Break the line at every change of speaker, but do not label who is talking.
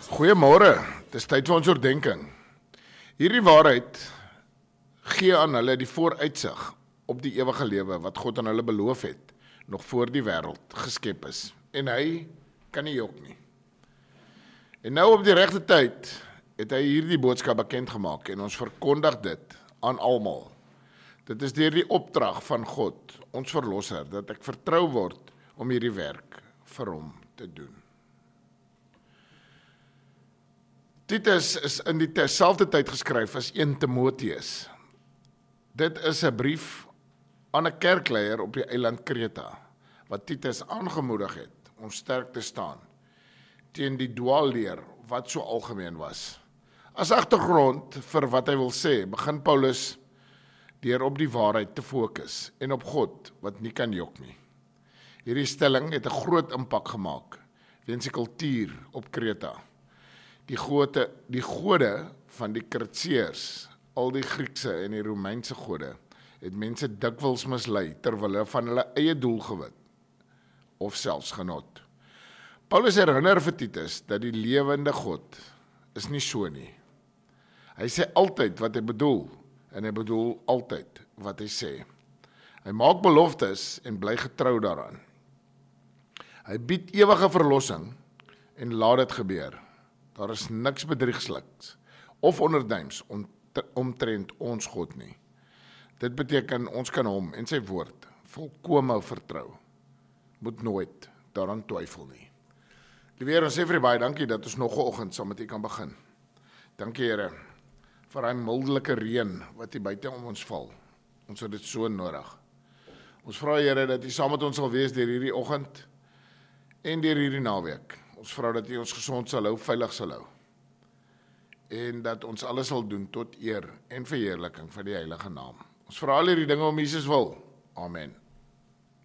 Goeiemôre, dit is tyd vir ons oordeenking. Hierdie waarheid gee aan hulle die vooruitsig op die ewige lewe wat God aan hulle beloof het, nog voor die wêreld geskep is. En hy kan nie jok nie. En nou op die regte tyd het hy hierdie boodskap bekend gemaak en ons verkondig dit aan almal. Dit is deur die opdrag van God, ons verlosser, dat ek vertrou word om hierdie werk vir hom te doen. Titus is in dieselfde tyd geskryf as 1 Timoteus. Dit is 'n brief aan 'n kerkleier op die eiland Kreta, wat Titus aangemoedig het om sterk te staan teen die dwaalleer wat so algemeen was. As agtergrond vir wat hy wil sê, begin Paulus deur op die waarheid te fokus en op God wat nie kan jok nie. Hierdie stelling het 'n groot impak gemaak weens die kultuur op Kreta. Die gode van die Kretseërs, al die Griekse en die Romeinse gode, het mense dikwels mislei terwille van hulle eie doelgewig of selfs genot. Paulus herinner vir Titus dat die lewende God is nie so nie. Hy sê altyd wat hy bedoel en hy bedoel altyd wat hy sê. Hy maak beloftes en bly getrou daaraan. Hy bied ewige verlossing en laat dit gebeur. Daar is niks bedriegsliks of onderduims omtrent ons God nie. Dit beteken ons kan hom en sy woord volkome vertrou. Moet nooit daaraan twyfel nie. Liewe Here, ons sê vir u baie dankie dat ons nog 'n oggend saam met u kan begin. Dankie Here vir daai mildelike reën wat hier buite om ons val. Ons het dit so nodig. Ons vra Here dat u saam met ons sal wees deur hierdie oggend en deur hierdie naweek. Ons vra dat u ons gesond sal hou, veilig sal hou. En dat ons alles sal doen tot eer en verheerliking van die heilige naam. Ons vra al hierdie dinge om Jesus wil. Amen.